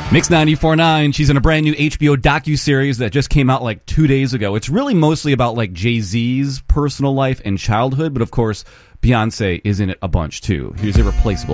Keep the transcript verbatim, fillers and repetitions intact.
Mix ninety-four point nine. She's in a brand new H B O docuseries that just came out like two days ago. It's really mostly about like Jay-Z's personal life and childhood, but of course, Beyonce is in it a bunch too. Here's Irreplaceable.